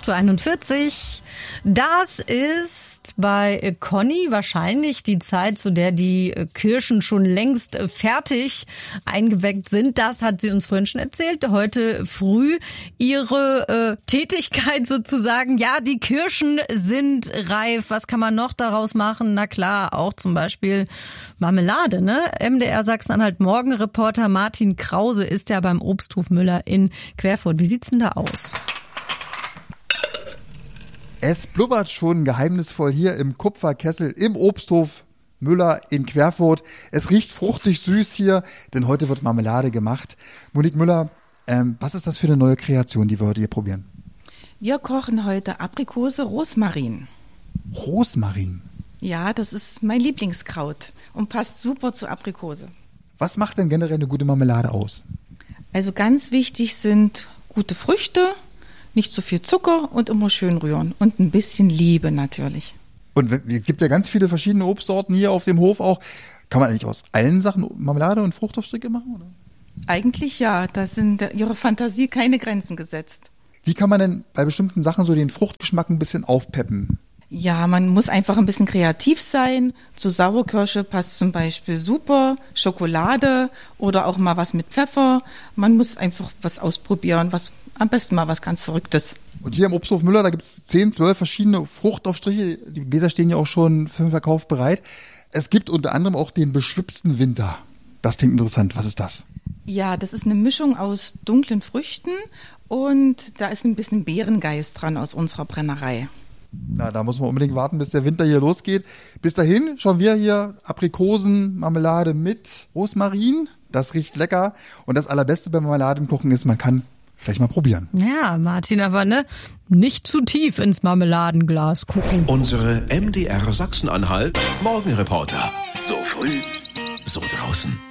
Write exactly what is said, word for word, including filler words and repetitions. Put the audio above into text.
acht Uhr einundvierzig. Das ist bei Conny wahrscheinlich die Zeit, zu der die Kirschen schon längst fertig eingeweckt sind. Das hat sie uns vorhin schon erzählt. Heute früh ihre äh, Tätigkeit sozusagen. Ja, die Kirschen sind reif. Was kann man noch daraus machen? Na klar, auch zum Beispiel Marmelade, ne? M D R Sachsen-Anhalt Morgenreporter Martin Krause ist ja beim Obsthof Müller in Querfurt. Wie sieht's denn da aus? Es blubbert schon geheimnisvoll hier im Kupferkessel im Obsthof Müller in Querfurt. Es riecht fruchtig süß hier, denn heute wird Marmelade gemacht. Monique Müller, ähm, was ist das für eine neue Kreation, die wir heute hier probieren? Wir kochen heute Aprikose Rosmarin. Rosmarin? Ja, das ist mein Lieblingskraut und passt super zur Aprikose. Was macht denn generell eine gute Marmelade aus? Also ganz wichtig sind gute Früchte, nicht zu viel Zucker und immer schön rühren. Und ein bisschen Liebe natürlich. Und es gibt ja ganz viele verschiedene Obstsorten hier auf dem Hof auch. Kann man eigentlich aus allen Sachen Marmelade und Fruchtaufstricke machen, oder? Eigentlich ja, da sind ihrer Fantasie keine Grenzen gesetzt. Wie kann man denn bei bestimmten Sachen so den Fruchtgeschmack ein bisschen aufpeppen? Ja, man muss einfach ein bisschen kreativ sein. Zu Sauerkirsche passt zum Beispiel super, Schokolade oder auch mal was mit Pfeffer. Man muss einfach was ausprobieren, was am besten mal was ganz Verrücktes. Und hier im Obsthof Müller, da gibt es zehn, zwölf verschiedene Fruchtaufstriche. Die Gläser stehen ja auch schon für den Verkauf bereit. Es gibt unter anderem auch den beschwipsten Winter. Das klingt interessant. Was ist das? Ja, das ist eine Mischung aus dunklen Früchten und da ist ein bisschen Beerengeist dran aus unserer Brennerei. Na, da muss man unbedingt warten, bis der Winter hier losgeht. Bis dahin schauen wir hier Aprikosenmarmelade mit Rosmarin. Das riecht lecker. Und das Allerbeste beim Marmeladenkochen ist, man kann gleich mal probieren. Ja, Martin, aber ne, nicht zu tief ins Marmeladenglas gucken. Unsere M D R Sachsen-Anhalt Morgenreporter. So früh, so draußen.